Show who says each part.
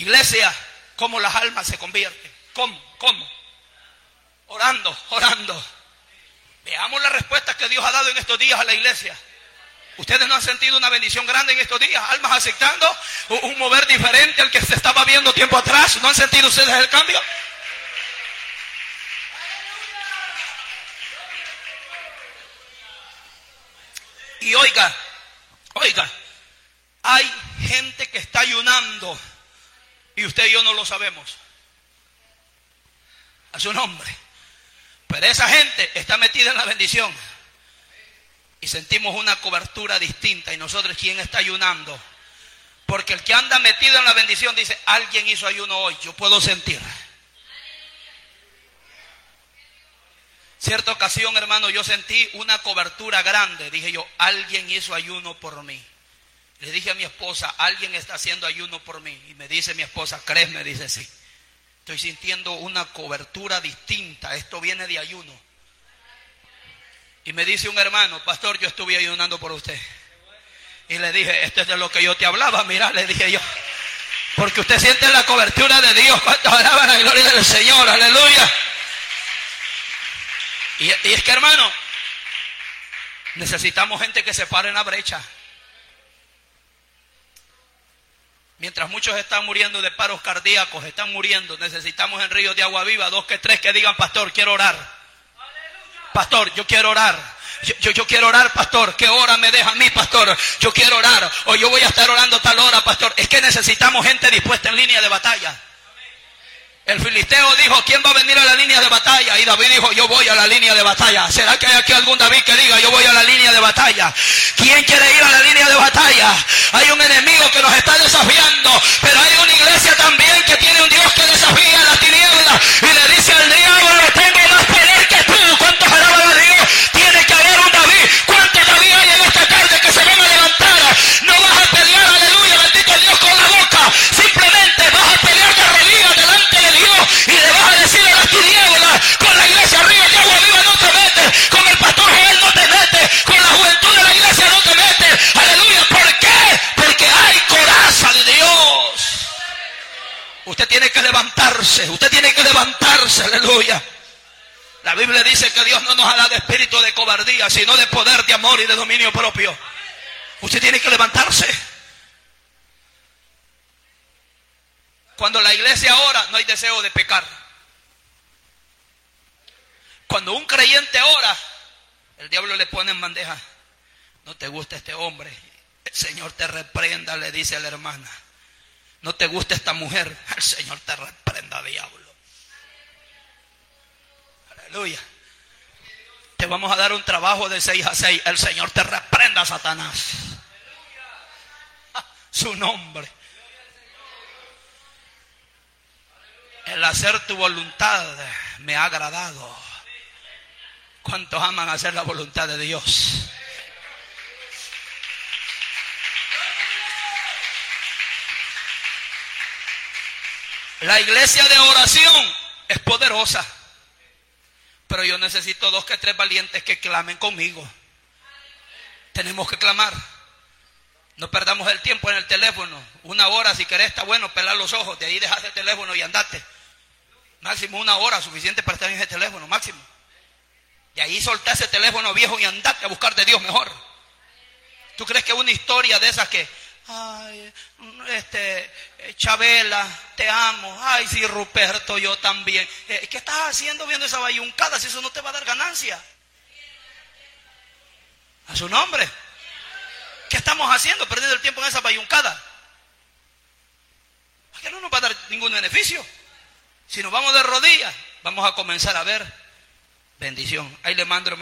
Speaker 1: Iglesia, ¿cómo las almas se convierten? ¿Cómo? Orando. Veamos la respuesta que Dios ha dado en estos días a la iglesia. ¿Ustedes no han sentido una bendición grande en estos días? Almas aceptando un mover diferente al que se estaba viendo tiempo atrás. ¿No han sentido ustedes el cambio? Y oiga, hay gente que está ayunando y usted y yo no lo sabemos. A su nombre. Pero esa gente está metida en la bendición. Y sentimos una cobertura distinta. Y nosotros, ¿quién está ayunando? Porque el que anda metido en la bendición dice, alguien hizo ayuno hoy, yo puedo sentir. Cierta ocasión, hermano, yo sentí una cobertura grande. Dije yo, alguien hizo ayuno por mí. Le dije a mi esposa, alguien está haciendo ayuno por mí. Y me dice mi esposa, ¿crees? Me dice, sí. Estoy sintiendo una cobertura distinta. Esto viene de ayuno. Y me dice un hermano, pastor, yo estuve ayunando por usted. Y le dije, esto es de lo que yo te hablaba. Mira, le dije yo, porque usted siente la cobertura de Dios. ¿Cuántos alaban la gloria del Señor? Aleluya. Y es que, hermano, necesitamos gente que se pare en la brecha. Mientras muchos están muriendo de paros cardíacos, están muriendo, necesitamos en ríos de agua viva, 2 que 3 que digan, pastor, quiero orar. Pastor, yo quiero orar. Yo quiero orar, pastor. ¿Qué hora me deja a mí, pastor? Yo quiero orar. O yo voy a estar orando tal hora, pastor. Es que necesitamos gente dispuesta en línea de batalla. El filisteo dijo, ¿quién va a venir a la línea de batalla? Y David dijo, yo voy a la línea de batalla. ¿Será que hay aquí algún David que diga, yo voy a la línea de batalla? ¿Quién quiere ir a la línea de batalla? Hay un enemigo que nos está desafiando, pero hay una iglesia también que tiene un Dios que desafía a las tinieblas y le dice al diablo, tengo más poder que tú. ¿Cuántos alaban a Dios? Tiene que haber un David. ¿Cuántos David hay en esta tarde que se van a levantar? No vas a pelear, aleluya, bendito Dios, con la boca. Simplemente vas a pelear de rodillas delante de Dios y le vas a decir a las tinieblas, con la iglesia arriba de agua viva no te metes, con el pastor Joel no te metes, con la juventud de la iglesia no te metes. Aleluya. ¿Por qué? Porque hay coraza de Dios. Usted tiene que levantarse, aleluya. La Biblia dice que Dios no nos ha dado espíritu de cobardía, sino de poder, de amor y de dominio propio. Usted tiene que levantarse. Cuando la iglesia ora, no hay deseo de pecar. Cuando un creyente ora, el diablo le pone en bandeja, no te gusta este hombre, el Señor te reprenda, le dice a la hermana. No te gusta esta mujer, el Señor te reprenda, diablo. Aleluya. Te vamos a dar un trabajo de 6 a 6, el Señor te reprenda, Satanás. Su nombre. El hacer tu voluntad me ha agradado. ¿Cuántos aman hacer la voluntad de Dios? La iglesia de oración es poderosa, pero yo necesito 2 que 3 valientes que clamen conmigo. Tenemos que clamar. No perdamos el tiempo en el teléfono. 1 hora, si querés, está bueno, pelar los ojos. De ahí dejas el teléfono y andate. Máximo 1 hora, suficiente para estar en ese teléfono, máximo. Y ahí soltá ese teléfono viejo y andate a buscar de Dios mejor. ¿Tú crees que una historia de esas que, ay, Chabela, te amo, ay, sí, Ruperto, yo también? ¿Qué estás haciendo viendo esa bayuncada si eso no te va a dar ganancia? A su nombre. ¿Qué estamos haciendo? Perdiendo el tiempo en esa bayuncada. Que no nos va a dar ningún beneficio. Si nos vamos de rodillas, vamos a comenzar a ver bendición. Ahí le mando, hermano.